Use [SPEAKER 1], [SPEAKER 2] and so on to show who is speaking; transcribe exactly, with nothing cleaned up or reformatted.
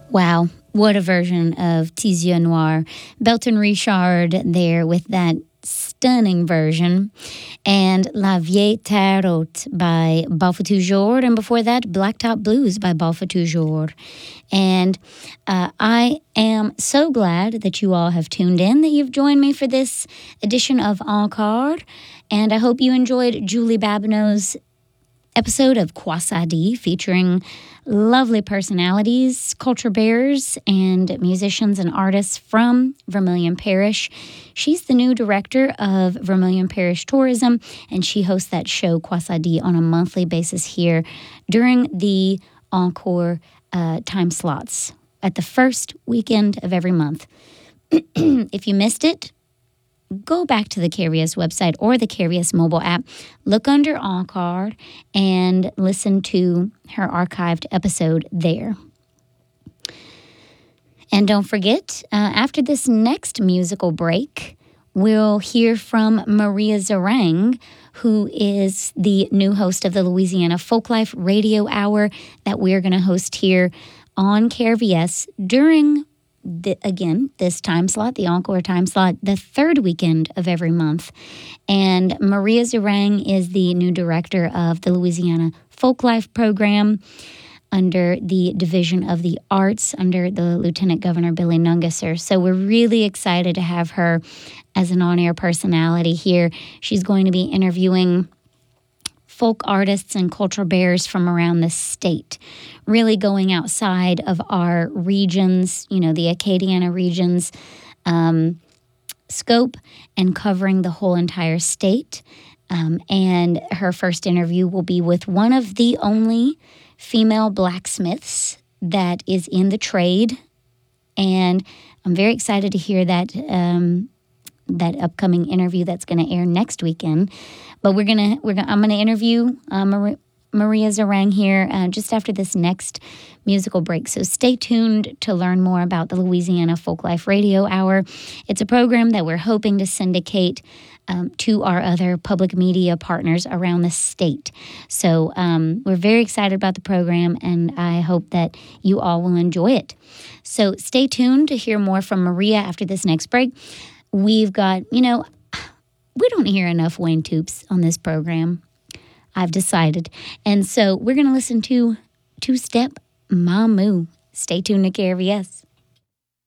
[SPEAKER 1] Wow, what a version of Tes Yeux Noirs. Belton Richard there with that stunning version. And La Vieille Terre Haute by Balfa Toujours. And before that, Blacktop Blues by Balfa Toujours. And uh, I am so glad that you all have tuned in, that you've joined me for this edition of Encore. And I hope you enjoyed Julie Babineau's episode of Kwasadi, featuring lovely personalities, culture bearers, and musicians and artists from Vermilion Parish. She's the new director of Vermilion Parish Tourism, and she hosts that show Kwasadi on a monthly basis here during the Encore uh, time slots at the first weekend of every month. If you missed it, go back to the K R V S website or the K R V S mobile app, look under Encore, and listen to her archived episode there. And don't forget, uh, after this next musical break, we'll hear from Maria Zarang, who is the new host of the Louisiana Folklife Radio Hour that we're going to host here on K R V S during The, again, this time slot, the Encore time slot, the third weekend of every month. And Maria Zarang is the new director of the Louisiana Folklife Program under the Division of the Arts under the Lieutenant Governor Billy Nungesser. So we're really excited to have her as an on-air personality here. She's going to be interviewing folk artists and cultural bearers from around the state, really going outside of our regions, you know, the Acadiana regions um, scope, and covering the whole entire state. Um, and her first interview will be with one of the only female blacksmiths that is in the trade. And I'm very excited to hear that um, that upcoming interview that's going to air next weekend. But we're gonna we're gonna I'm gonna interview uh, Maria, Maria Zarang here uh, just after this next musical break. So stay tuned to learn more about the Louisiana Folklife Radio Hour. It's a program that we're hoping to syndicate um, to our other public media partners around the state. So um, we're very excited about the program, and I hope that you all will enjoy it. So stay tuned to hear more from Maria after this next break. We've got, you know, we don't hear enough Wayne Toups on this program, I've decided. And so we're going to listen to Two Step Mamu. Stay tuned to K R V S.